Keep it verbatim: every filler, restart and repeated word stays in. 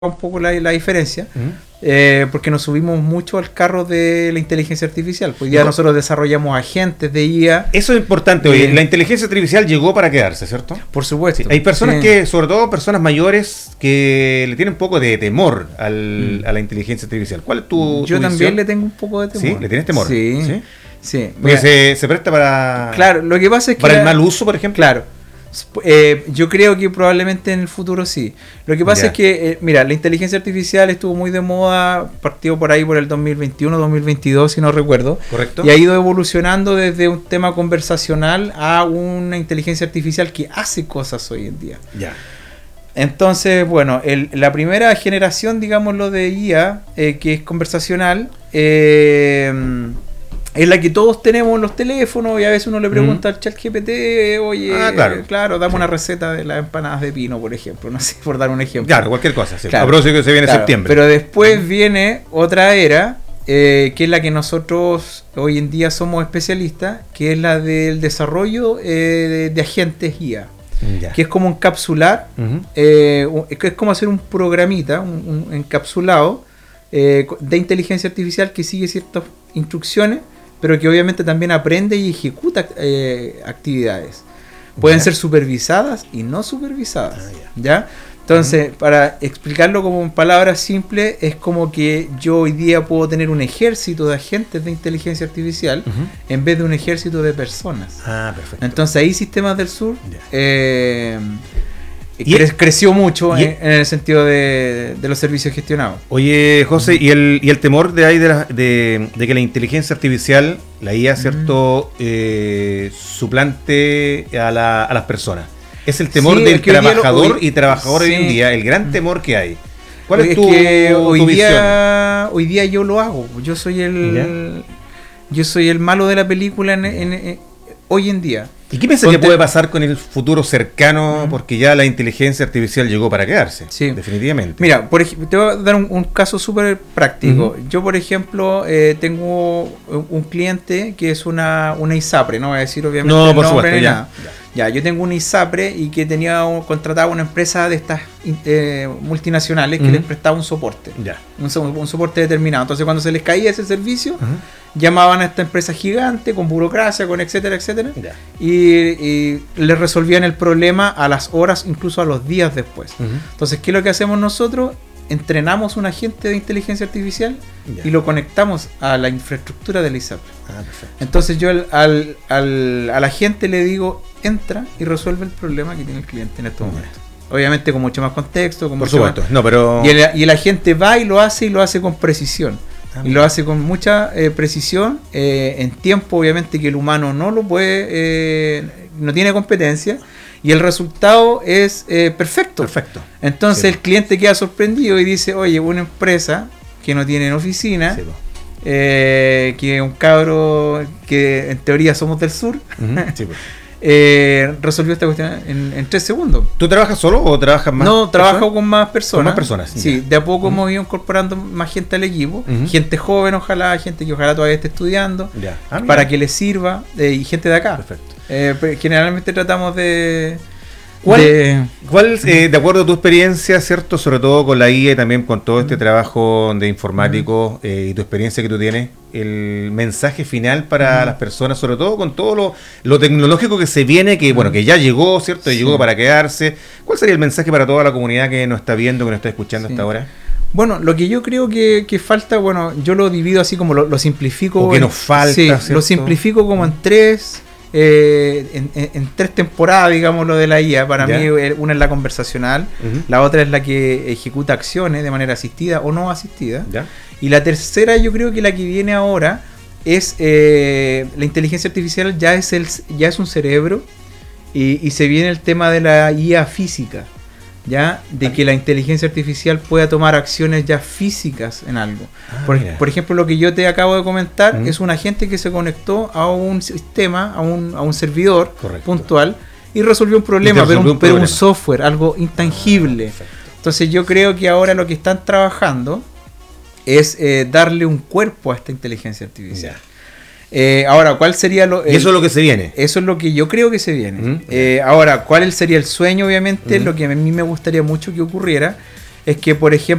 un poco la, la diferencia, Uh-huh. eh, porque nos subimos mucho al carro de la inteligencia artificial. Pues ya nosotros desarrollamos agentes de I A. Eso es importante, oye, eh, la inteligencia artificial llegó para quedarse, ¿cierto? Por supuesto. Sí, hay personas sí. que, sobre todo personas mayores, que le tienen un poco de temor al, mm. a la inteligencia artificial. ¿Cuál es tu Yo tu también visión? le tengo un poco de temor. ¿Sí? ¿Le tienes temor? Sí. Sí. sí. Porque se, se presta para... Claro, lo que pasa es que... Para el mal uso, por ejemplo. Claro. Eh, yo creo que probablemente en el futuro sí. Lo que pasa yeah. es que, eh, mira, la inteligencia artificial estuvo muy de moda, partió por ahí por el dos mil veintiuno, dos mil veintidós, si no recuerdo. Correcto. Y ha ido evolucionando desde un tema conversacional a una inteligencia artificial que hace cosas hoy en día. Ya. Yeah. Entonces, bueno, el, la primera generación, digámoslo, de I A, eh, que es conversacional, eh, es la que todos tenemos en los teléfonos, y a veces uno le pregunta mm. al chat G P T, oye, ah, claro, claro dame sí. una receta de las empanadas de pino, por ejemplo, no sé, por dar un ejemplo. Claro, cualquier cosa, sí. Claro, a propósito que se viene claro, septiembre. Pero después mm. viene otra era, eh, que es la que nosotros hoy en día somos especialistas, que es la del desarrollo eh, de, de agentes I A. Ya. Que es como encapsular, uh-huh. eh, es como hacer un programita, un, un encapsulado eh, de inteligencia artificial que sigue ciertas instrucciones, pero que obviamente también aprende y ejecuta eh, actividades. Pueden ¿Ya? ser supervisadas y no supervisadas. Ah, ya. ¿ya? Entonces, uh-huh. para explicarlo como en palabras simples, es como que yo hoy día puedo tener un ejército de agentes de inteligencia artificial uh-huh. en vez de un ejército de personas. Ah, perfecto. Entonces ahí Sistemas del Sur eh, ¿Y cre- creció mucho en, en el sentido de, de los servicios gestionados. Oye, José, ¿y el, y el temor de ahí de, la, de, de que la inteligencia artificial, la I A, ¿cierto?, uh-huh. eh, suplante a, la, a las personas? Es el temor sí, del trabajador lo, hoy, y trabajador sí. hoy en día, el gran temor que hay. ¿Cuál es tu, es que hoy tu día, hoy día yo lo hago. Yo soy el, yo soy el malo de la película en, en, en, hoy en día. ¿Y qué piensas que puede pasar con el futuro cercano? Porque ya la inteligencia artificial llegó para quedarse. Sí. Definitivamente. Mira, por ejemplo, te voy a dar un, un caso súper práctico. Uh-huh. Yo, por ejemplo, eh, tengo un cliente que es una, una ISAPRE, no voy a decir obviamente no, el por nombre supuesto, ni ya. nada. Ya, yo tengo una ISAPRE y que tenía un, contratado una empresa de estas eh, multinacionales que uh-huh. les prestaba un soporte. Ya. Un, un soporte determinado. Entonces, cuando se les caía ese servicio, uh-huh. llamaban a esta empresa gigante con burocracia, con etcétera, etcétera. Ya. Y, y les resolvían el problema a las horas, incluso a los días después. Uh-huh. Entonces, ¿qué es lo que hacemos nosotros? Entrenamos un agente de inteligencia artificial yeah. y lo conectamos a la infraestructura de la ISAPRE. Ah, Entonces yo al, al, al, a la gente le digo, entra y resuelve el problema que tiene el cliente en estos momentos. Yeah. Obviamente con mucho más contexto. Con Por mucho supuesto, más... no, pero... Y el, y el agente va y lo hace y lo hace con precisión. Ah, y lo hace con mucha eh, precisión, eh, en tiempo obviamente que el humano no lo puede, eh, no tiene competencia. Y el resultado es eh, perfecto. Perfecto. Entonces sí. el cliente queda sorprendido y dice, oye, una empresa que no tiene oficina, sí, eh, que es un cabro que en teoría somos del sur, uh-huh. sí, eh, resolvió esta cuestión en, en tres segundos. ¿Tú trabajas solo o trabajas más? No, trabajo personas? con más personas. Con más personas. Sí, ya. de a poco uh-huh. hemos ido incorporando más gente al equipo, uh-huh. gente joven ojalá, gente que ojalá todavía esté estudiando, ya. Ah, para que les sirva, eh, y gente de acá. Perfecto. Eh, generalmente tratamos de... ¿Cuál, de, ¿cuál eh, de acuerdo a tu experiencia, cierto, sobre todo con la I A y también con todo este trabajo de informático eh, y tu experiencia que tú tienes, el mensaje final para uh-huh. las personas, sobre todo con todo lo, lo tecnológico que se viene, que bueno, que ya llegó, cierto, sí. llegó para quedarse? ¿Cuál sería el mensaje para toda la comunidad que nos está viendo, que nos está escuchando sí. hasta ahora? Bueno, lo que yo creo que, que falta, bueno, yo lo divido así como lo, lo simplifico. O que nos falta, sí, lo simplifico como en tres... Eh, en, en, en tres temporadas, digamos, lo de la I A. Para ¿Ya? mí, una es la conversacional, uh-huh. la otra es la que ejecuta acciones de manera asistida o no asistida, ¿Ya? y la tercera, yo creo que la que viene ahora es eh, la inteligencia artificial. Ya es el ya es un cerebro, y, y se viene el tema de la I A física, ya de que la inteligencia artificial pueda tomar acciones ya físicas en algo. Ah, por, por ejemplo, lo que yo te acabo de comentar uh-huh. es un agente que se conectó a un sistema, a un, a un servidor Correcto. puntual y resolvió un problema, pero un, un, pero un software, algo intangible. Ah, Entonces yo creo que ahora lo que están trabajando es eh, darle un cuerpo a esta inteligencia artificial. Yeah. Eh, ahora, ¿cuál sería lo...? El, y eso es lo que se viene. Eso es lo que yo creo que se viene. Uh-huh. Eh, ahora, ¿cuál sería el sueño? Obviamente, uh-huh. lo que a mí me gustaría mucho que ocurriera es que, por ejemplo,